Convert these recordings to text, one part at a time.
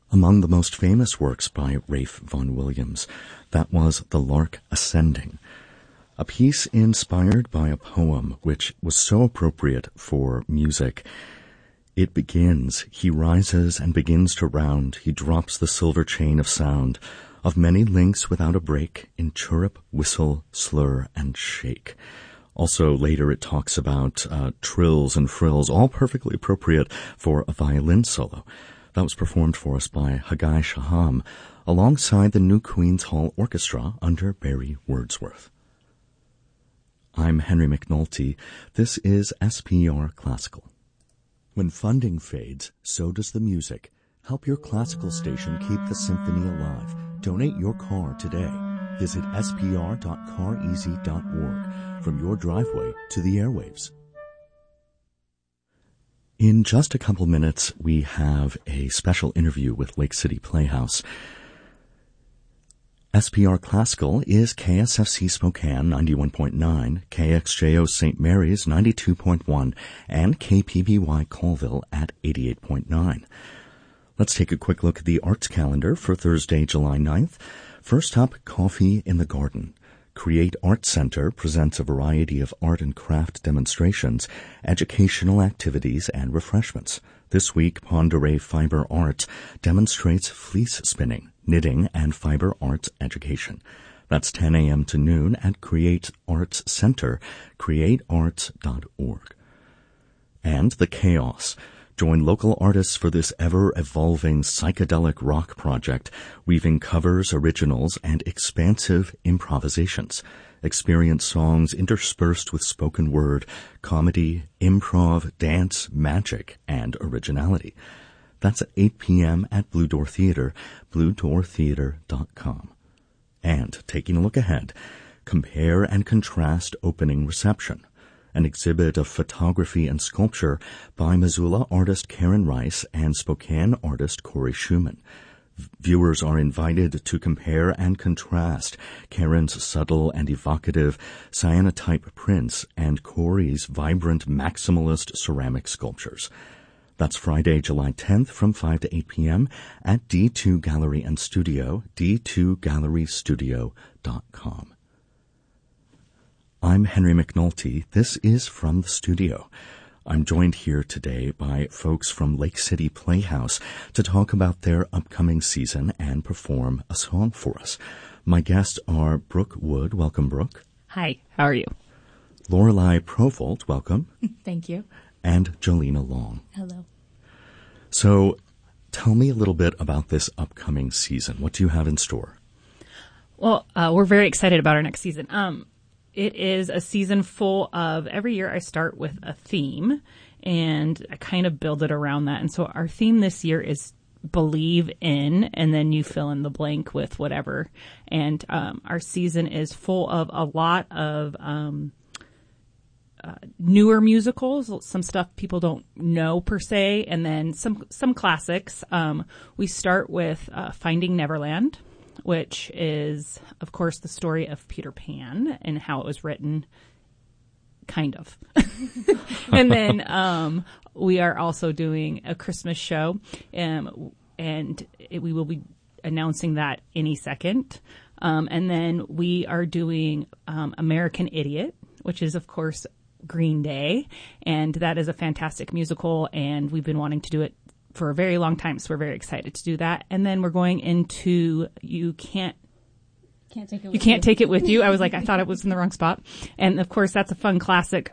Among the most famous works by Ralph Vaughan Williams, that was The Lark Ascending, a piece inspired by a poem which was so appropriate for music. It begins, he rises and begins to round, he drops the silver chain of sound, of many links without a break, in chirrup, whistle, slur, and shake. Also, later it talks about trills and frills, all perfectly appropriate for a violin solo. That was performed for us by Hagai Shaham, alongside the New Queen's Hall Orchestra under Barry Wordsworth. I'm Henry McNulty. This is SPR Classical. When funding fades, so does the music. Help your classical station keep the symphony alive. Donate your car today. Visit spr.careasy.org. From your driveway to the airwaves. In just a couple minutes, we have a special interview with Lake City Playhouse. SPR Classical is KSFC Spokane 91.9, KXJO St. Mary's 92.1, and KPBY Colville at 88.9. Let's take a quick look at the arts calendar for Thursday, July 9th. First up, Coffee in the Garden. Create Arts Center presents a variety of art and craft demonstrations, educational activities, and refreshments. This week, Pend Oreille Fiber Arts demonstrates fleece spinning, knitting, and fiber arts education. That's 10 a.m. to noon at Create Arts Center, createarts.org. And The Chaos. Join local artists for this ever-evolving psychedelic rock project, weaving covers, originals, and expansive improvisations. Experience songs interspersed with spoken word, comedy, improv, dance, magic, and originality. That's at 8 p.m. at Blue Door Theater, bluedoortheater.com. And taking a look ahead, Compare and Contrast Opening Reception, an exhibit of photography and sculpture by Missoula artist Karen Rice and Spokane artist Corey Schumann. Viewers are invited to compare and contrast Karen's subtle and evocative cyanotype prints and Corey's vibrant maximalist ceramic sculptures. That's Friday, July 10th from 5 to 8 p.m. at D2 Gallery and Studio, d2gallerystudio.com. I'm Henry McNulty. This is From the Studio. I'm joined here today by folks from Lake City Playhouse to talk about their upcoming season and perform a song for us. My guests are Brooke Wood. Welcome, Brooke. Hi, how are you? Lorelei Provolt. Welcome. Thank you. And Jolena Long. Hello. So, tell me a little bit about this upcoming season. What do you have in store? Well, we're very excited about our next season. It is a season full of, every year I start with a theme and I kind of build it around that. And so our theme this year is believe in, and then you fill in the blank with whatever. And our season is full of a lot of newer musicals, some stuff people don't know per se, and then some classics. We start with Finding Neverland, which is, of course, the story of Peter Pan and how it was written, kind of. And then we are also doing A Christmas Show, and we will be announcing that any second. And then we are doing American Idiot, which is, of course, Green Day, and that is a fantastic musical, and we've been wanting to do it for a very long time, so we're very excited to do that. And then we're going into You Can't Take It With You. I was like, I thought it was in the wrong spot. And of course, that's a fun classic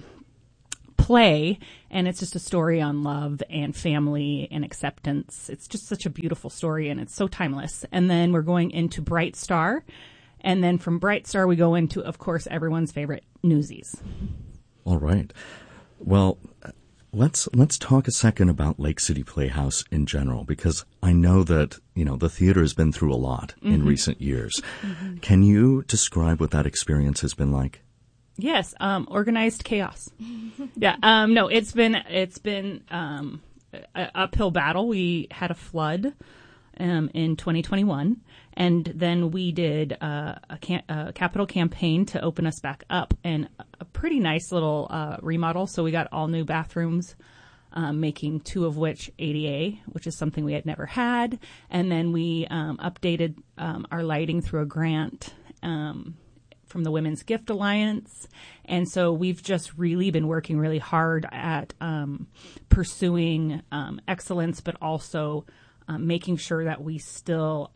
play, and it's just a story on love and family and acceptance. It's just such a beautiful story, and it's so timeless. And then we're going into Bright Star, and then from Bright Star we go into, of course, everyone's favorite, Newsies. All right. Well, let's talk a second about Lake City Playhouse in general, because I know that, the theater has been through a lot in recent years. Mm-hmm. Can you describe what that experience has been like? Yes, organized chaos. Yeah, no, it's been an uphill battle. We had a flood in 2021, and then we did a capital campaign to open us back up, and a pretty nice little remodel. So we got all new bathrooms, making 2 of which ADA, which is something we had never had. And then we updated our lighting through a grant from the Women's Gift Alliance. And so we've just really been working really hard at pursuing excellence, but also making sure that we still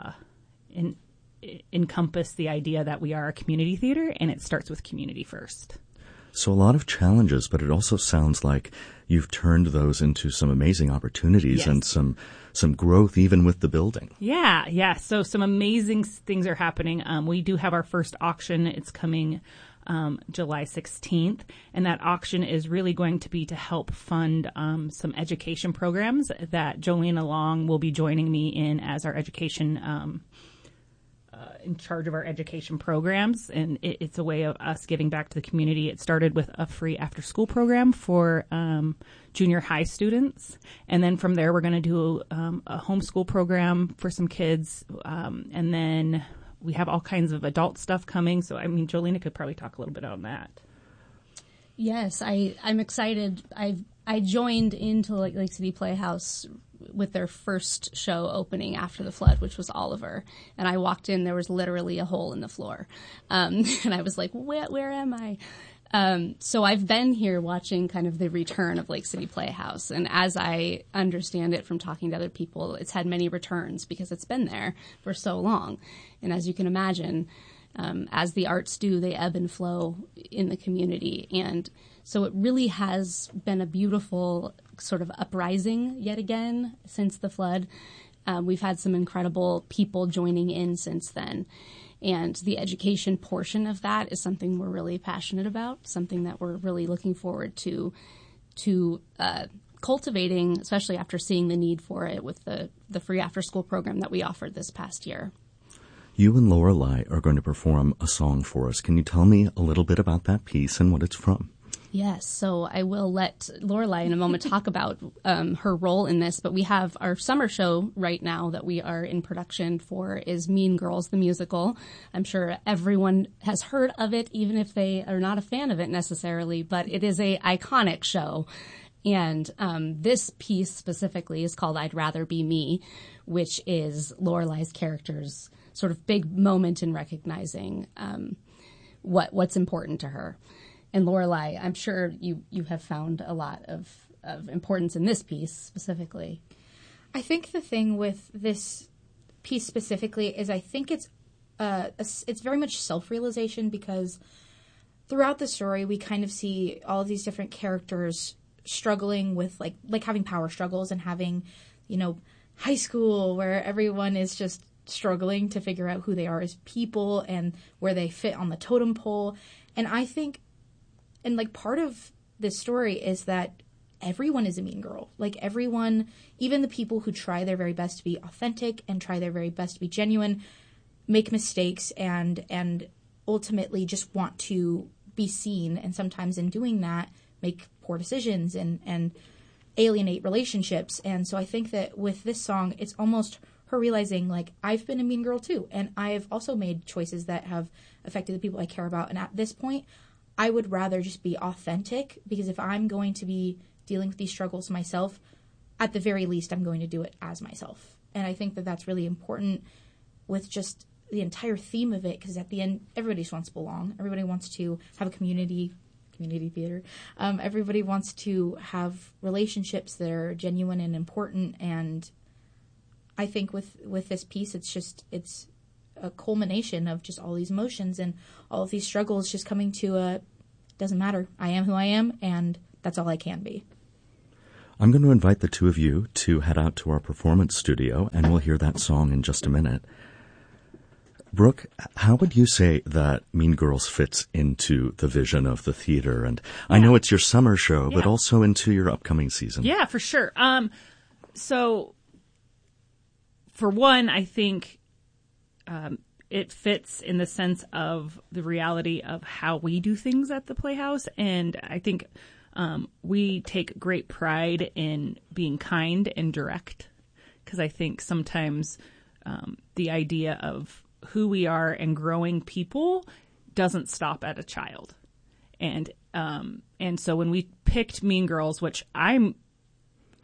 encompass the idea that we are a community theater, and it starts with community first. So a lot of challenges, but it also sounds like you've turned those into some amazing opportunities. Yes. And some growth even with the building. Yeah. So some amazing things are happening. We do have our first auction. It's coming July 16th. And that auction is really going to be to help fund some education programs that Jolene Long will be joining me in as our education in charge of our education programs, and it's a way of us giving back to the community. It started with a free after-school program for junior high students, and then from there we're going to do a homeschool program for some kids, and then we have all kinds of adult stuff coming. So, I mean, Jolena could probably talk a little bit on that. Yes, I'm excited. I joined into Lake City Playhouse with their first show opening after the flood, which was Oliver. And I walked in, there was literally a hole in the floor. And I was like, where am I? So I've been here watching kind of the return of Lake City Playhouse. And as I understand it from talking to other people, it's had many returns because it's been there for so long. And as you can imagine, as the arts do, they ebb and flow in the community. And so it really has been a beautiful sort of uprising yet again since the flood. We've had some incredible people joining in since then. And the education portion of that is something we're really passionate about, something that we're really looking forward to cultivating, especially after seeing the need for it with the free after-school program that we offered this past year. You and Lorelei are going to perform a song for us. Can you tell me a little bit about that piece and what it's from? Yes, so I will let Lorelei in a moment talk about her role in this, but we have our summer show right now that we are in production for is Mean Girls, the musical. I'm sure everyone has heard of it, even if they are not a fan of it necessarily, but it is a iconic show. And this piece specifically is called I'd Rather Be Me, which is Lorelei's character's sort of big moment in recognizing what's important to her. And Lorelei, I'm sure you have found a lot of importance in this piece specifically. I think the thing with this piece specifically is I think it's very much self-realization, because throughout the story we kind of see all of these different characters struggling with like having power struggles and having, high school where everyone is just struggling to figure out who they are as people and where they fit on the totem pole. And I think part of this story is that everyone is a mean girl. Like everyone, even the people who try their very best to be authentic and try their very best to be genuine, make mistakes and ultimately just want to be seen. And sometimes in doing that, make poor decisions and alienate relationships. And so I think that with this song, it's almost her realizing, like, I've been a mean girl too. And I've also made choices that have affected the people I care about. And at this point, I would rather just be authentic, because if I'm going to be dealing with these struggles myself, at the very least, I'm going to do it as myself. And I think that that's really important with just the entire theme of it, because at the end, everybody just wants to belong. Everybody wants to have a community theater. Everybody wants to have relationships that are genuine and important. And I think with this piece, it's a culmination of just all these emotions and all of these struggles just coming to doesn't matter. I am who I am, and that's all I can be. I'm going to invite the two of you to head out to our performance studio, and we'll hear that song in just a minute. Brooke, how would you say that Mean Girls fits into the vision of the theater? And I know it's your summer show, but also into your upcoming season. Yeah, for sure. So, for one, I think it fits in the sense of the reality of how we do things at the Playhouse. And I think we take great pride in being kind and direct, because I think sometimes the idea of who we are and growing people doesn't stop at a child. And so when we picked Mean Girls, which I'm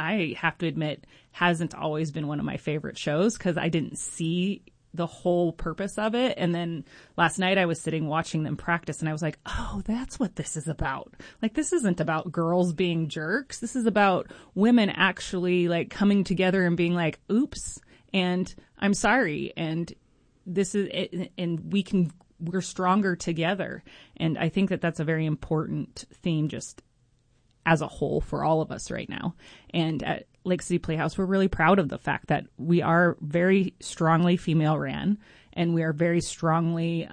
I have to admit, hasn't always been one of my favorite shows because I didn't see the whole purpose of it. And then last night I was sitting watching them practice and I was like, oh, that's what this is about. Like, this isn't about girls being jerks. This is about women actually like coming together and being like, oops, and I'm sorry. And this is it, and we're stronger together. And I think that that's a very important theme just as a whole for all of us right now. And at Lake City Playhouse, we're really proud of the fact that we are very strongly female ran, and we are very strongly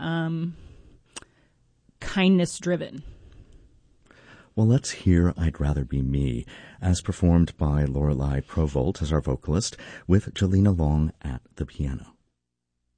kindness driven. Well, let's hear I'd Rather Be Me, as performed by Lorelei Provolt as our vocalist, with Jelena Long at the piano.